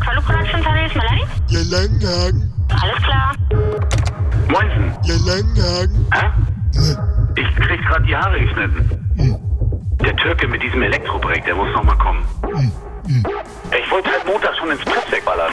Qualu Production Service, Melanie? Ja, Langenhagen. Alles klar. Moinsen. Ja, Langenhagen. Hä? Ich krieg grad die Haare geschnitten. Der Türke mit diesem Elektrobreak, der muss noch mal kommen. Ich wollte halt Montag schon ins Press wegballern.